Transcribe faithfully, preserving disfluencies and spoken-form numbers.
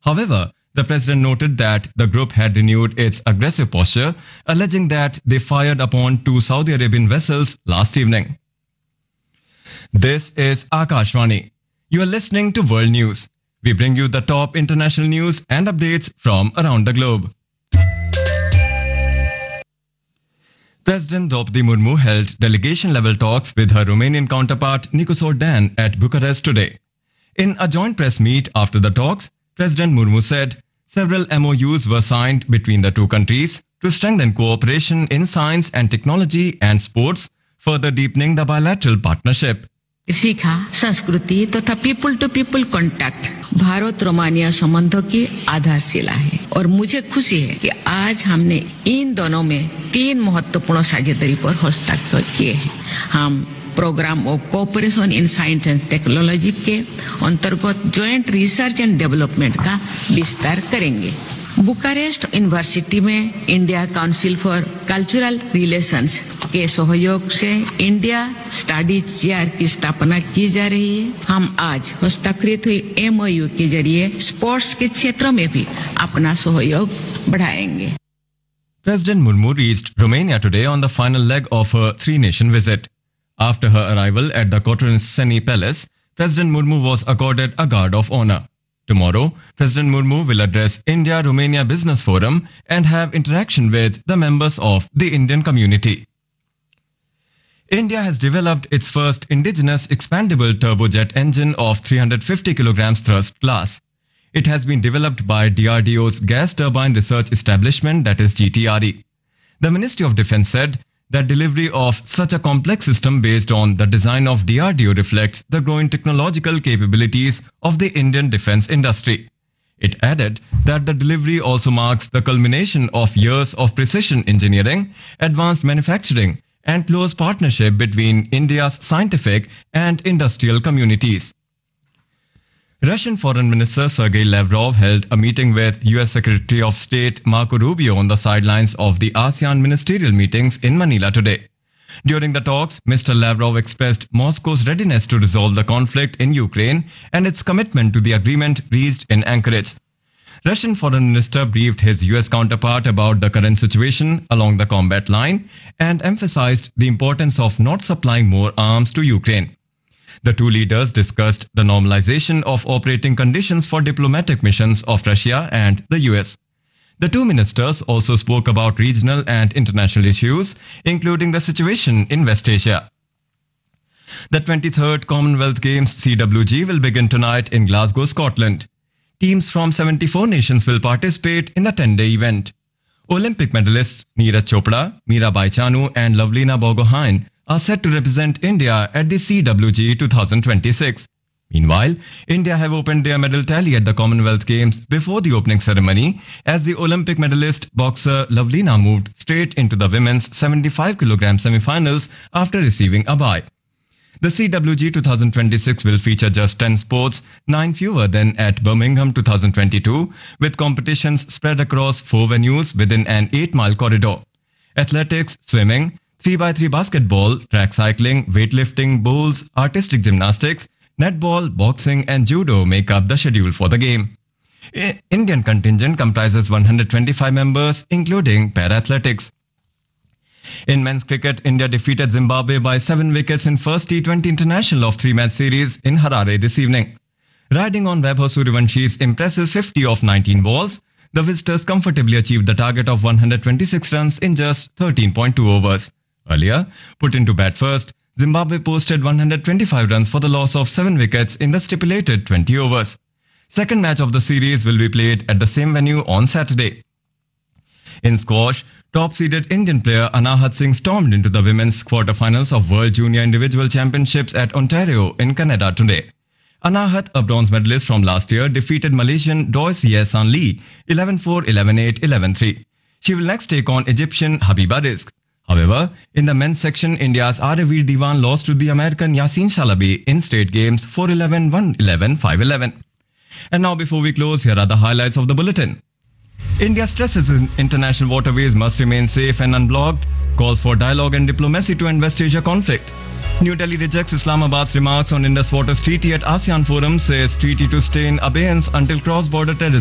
However, the president noted that the group had renewed its aggressive posture, alleging that they fired upon two Saudi Arabian vessels last evening. This is Akashvani. You are listening to World News. We bring you the top international news and updates from around the globe. President Draupadi Murmu held delegation-level talks with her Romanian counterpart Nicosor Dan at Bucharest today. In a joint press meet after the talks, President Murmu said several M O Us were signed between the two countries to strengthen cooperation in science and technology and sports, further deepening the bilateral partnership. सीखा संस्कृति तथा people to people contact Bharat Romania संबंधों की आधारशिला है और मुझे खुशी है कि आज हमने इन दोनों में तीन महत्वपूर्ण साझेदारी पर हस्ताक्षर किए हैं। हम programme of cooperation in science and technology के अंतर्गत जॉइंट रिसर्च एंड डेवलपमेंट का विस्तार करेंगे। बुकारेस्ट यूनिवर्सिटी में India council for cultural relations के सहयोग से इंडिया स्टडी चेयर की स्थापना की जा रही है। हम आज हस्ताक्षरित हुई एमओयू के जरिए स्पोर्ट्स के क्षेत्र में भी अपना सहयोग बढ़ाएंगे। President Murmu reached Romania today on the final leg of her three-nation visit. After her arrival at the Cotroceni Palace, President Murmu was accorded a guard of honor. Tomorrow, President Murmu will address India-Romania Business Forum and have interaction with the members of the Indian community. India has developed its first indigenous expandable turbojet engine of three hundred fifty kilograms thrust class. It has been developed by D R D O's Gas Turbine Research Establishment, that is G T R E. The Ministry of Defence said that delivery of such a complex system based on the design of D R D O reflects the growing technological capabilities of the Indian defence industry. It added that the delivery also marks the culmination of years of precision engineering, advanced manufacturing, and close partnership between India's scientific and industrial communities. Russian Foreign Minister Sergei Lavrov held a meeting with U S Secretary of State Marco Rubio on the sidelines of the ASEAN ministerial meetings in Manila today. During the talks, Mister Lavrov expressed Moscow's readiness to resolve the conflict in Ukraine and its commitment to the agreement reached in Anchorage. Russian Foreign Minister briefed his U S counterpart about the current situation along the combat line and emphasized the importance of not supplying more arms to Ukraine. The two leaders discussed the normalization of operating conditions for diplomatic missions of Russia and the U S. The two ministers also spoke about regional and international issues, including the situation in West Asia. The twenty-third Commonwealth Games C W G will begin tonight in Glasgow, Scotland. Teams from seventy-four nations will participate in the ten-day event. Olympic medalists Neeraj Chopra, Mirabai Chanu and Lovlina Borgohain are set to represent India at the C W G twenty twenty-six. Meanwhile, India have opened their medal tally at the Commonwealth Games before the opening ceremony as the Olympic medalist boxer Lovlina moved straight into the women's seventy-five kilogram semi-finals after receiving a bye. The C W G twenty twenty-six will feature just ten sports, nine fewer than at Birmingham twenty twenty-two, with competitions spread across four venues within an eight-mile corridor. Athletics, swimming, three by three basketball, track cycling, weightlifting, bowls, artistic gymnastics, netball, boxing and judo make up the schedule for the game. I- Indian contingent comprises one hundred twenty-five members, including para-athletics. In men's cricket, India defeated Zimbabwe by seven wickets in first T twenty international of three-match series in Harare this evening. Riding on Vaibhav Sooryavanshí's impressive fifty of nineteen balls, the visitors comfortably achieved the target of one hundred twenty-six runs in just thirteen point two overs. Earlier, put into bat first, Zimbabwe posted one hundred twenty-five runs for the loss of seven wickets in the stipulated twenty overs. Second match of the series will be played at the same venue on Saturday. In squash, top-seeded Indian player Anahat Singh stormed into the women's quarterfinals of World Junior Individual Championships at Ontario in Canada today. Anahat, a bronze medalist from last year, defeated Malaysian Doi Sia San Lee eleven four, eleven eight, eleven three. She will next take on Egyptian Habiba Rizk. However, in the men's section, India's Aravir Diwan lost to the American Yasin Shalabi in straight games four eleven, one eleven, five eleven. And now before we close, here are the highlights of the bulletin. India stresses international waterways must remain safe and unblocked, calls for dialogue and diplomacy to end West Asia conflict. New Delhi rejects Islamabad's remarks on Indus Waters Treaty at ASEAN Forum, says treaty to stay in abeyance until cross-border terrorism